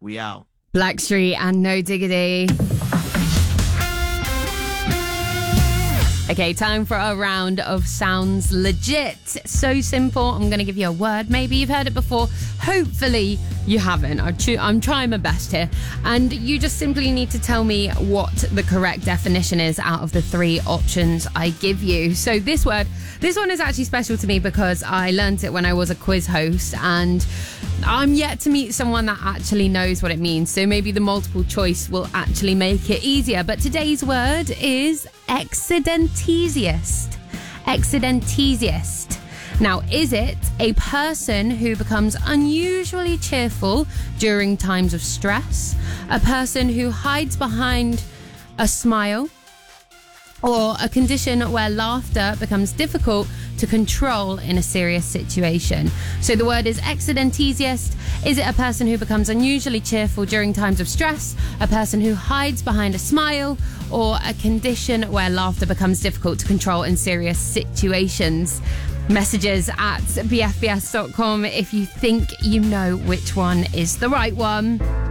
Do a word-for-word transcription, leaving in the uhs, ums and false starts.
We out. Blackstreet and No Diggity. Okay, time for a round of Sounds Legit. So simple. I'm going to give you a word. Maybe you've heard it before. Hopefully you haven't. I'm, tr- I'm trying my best here. And you just simply need to tell me what the correct definition is out of the three options I give you. So this word, this one is actually special to me because I learned it when I was a quiz host, and I'm yet to meet someone that actually knows what it means. So maybe the multiple choice will actually make it easier. But today's word is excedentesiast. Excedentesiast. Now, is it a person who becomes unusually cheerful during times of stress? A person who hides behind a smile? Or a condition where laughter becomes difficult to control in a serious situation? So the word is excedentesiast. Is it a person who becomes unusually cheerful during times of stress? A person who hides behind a smile? Or a condition where laughter becomes difficult to control in serious situations? Messages at b f b s dot com if you think you know which one is the right one.